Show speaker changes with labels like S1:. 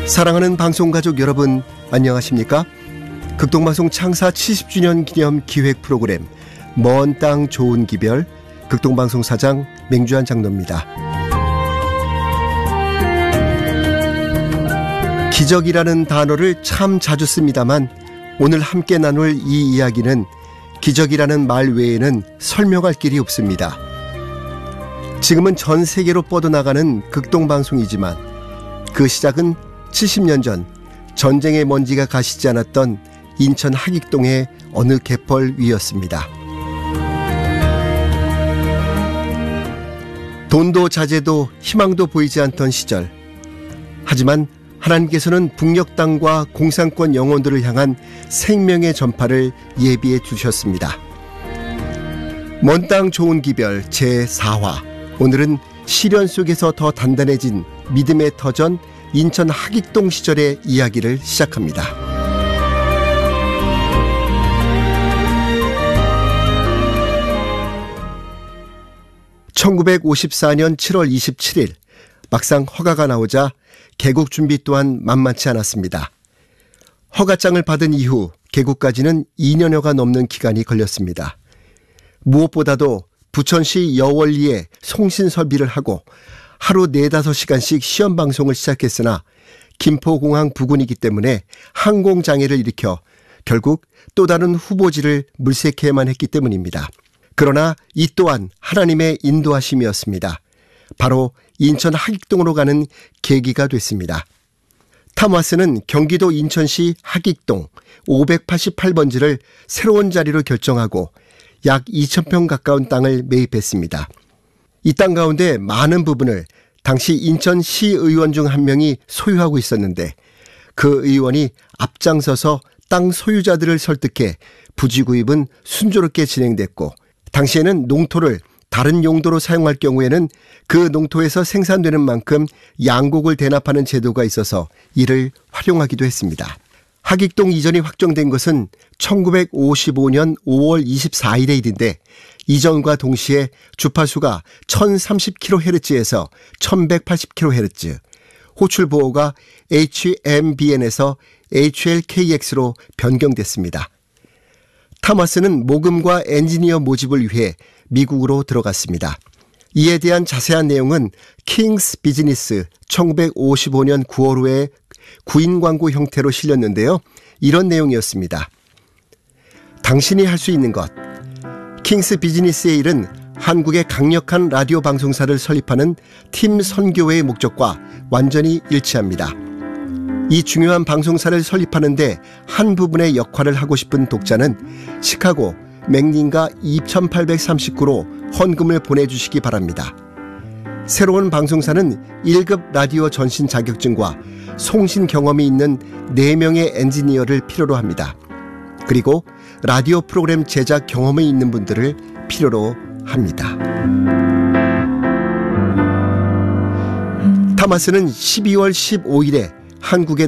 S1: 사랑하는 방송가족 여러분, 안녕하십니까? 극동방송 창사 70주년 기념 기획 프로그램 먼 땅 좋은 기별, 극동방송 사장 맹주한 장로입니다. 기적이라는 단어를 참 자주 씁니다만 오늘 함께 나눌 이 이야기는 기적이라는 말 외에는 설명할 길이 없습니다. 지금은 전 세계로 뻗어나가는 극동방송이지만 그 시작은 70년 전 전쟁의 먼지가 가시지 않았던 인천 하익동의 어느 갯벌 위였습니다. 돈도 자재도 희망도 보이지 않던 시절, 하지만 하나님께서는 북녘 땅과 공산권 영혼들을 향한 생명의 전파를 예비해 두셨습니다. 먼 땅 좋은 기별 제4화, 오늘은 시련 속에서 더 단단해진 믿음의 터전 인천 하익동 시절의 이야기를 시작합니다. (1954년 7월 27일) 막상 허가가 나오자 개국 준비 또한 만만치 않았습니다. 허가장을 받은 이후 개국까지는 2년여가 넘는 기간이 걸렸습니다. 무엇보다도 부천시 여월리에 송신 설비를 하고 하루 4-5시간씩 시험 방송을 시작했으나 김포공항 부근이기 때문에 항공장애를 일으켜 결국 또 다른 후보지를 물색해야만 했기 때문입니다. 그러나 이 또한 하나님의 인도하심이었습니다. 바로 인천 하익동으로 가는 계기가 됐습니다. 타마스는 경기도 인천시 하익동 588번지를 새로운 자리로 결정하고 약 2,000평 가까운 땅을 매입했습니다. 이 땅 가운데 많은 부분을 당시 인천시의원 중 한 명이 소유하고 있었는데 그 의원이 앞장서서 땅 소유자들을 설득해 부지 구입은 순조롭게 진행됐고, 당시에는 농토를 다른 용도로 사용할 경우에는 그 농토에서 생산되는 만큼 양곡을 대납하는 제도가 있어서 이를 활용하기도 했습니다. 하익동 이전이 확정된 것은 1955년 5월 24일의 일인데 이전과 동시에 주파수가 1030kHz에서 1180kHz, 호출 보호가 HMBN에서 HLKX로 변경됐습니다. 타마스는 모금과 엔지니어 모집을 위해 미국으로 들어갔습니다. 이에 대한 자세한 내용은 킹스 비즈니스 1955년 9월호에 구인 광고 형태로 실렸는데요. 이런 내용이었습니다. 당신이 할 수 있는 것. 킹스 비즈니스의 일은 한국의 강력한 라디오 방송사를 설립하는 팀 선교회의 목적과 완전히 일치합니다. 이 중요한 방송사를 설립하는데 한 부분의 역할을 하고 싶은 독자는 시카고 맥린가 2839로 헌금을 보내주시기 바랍니다. 새로운 방송사는 1급 라디오 전신 자격증과 송신 경험이 있는 4명의 엔지니어를 필요로 합니다. 그리고 라디오 프로그램 제작 경험이 있는 분들을 필요로 합니다. 타마스는 12월 15일에 한국에